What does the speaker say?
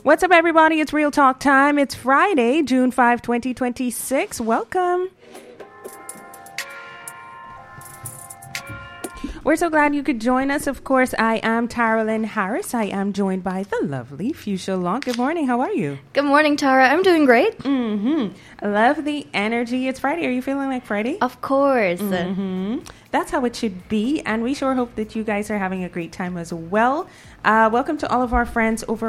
What's up, everybody? It's Real Talk time. It's Friday, June 5, 2026. Welcome. We're so glad you could join us. Of course, I am Taralyn Harris. I am joined by the lovely Fuchsia Long. Good morning. How are you? Good morning, Tara. I'm doing great. Love the energy. It's Friday. Are you feeling like Friday? Of course. That's how it should be. And we sure hope that you guys are having a great time as well. Welcome to all of our friends over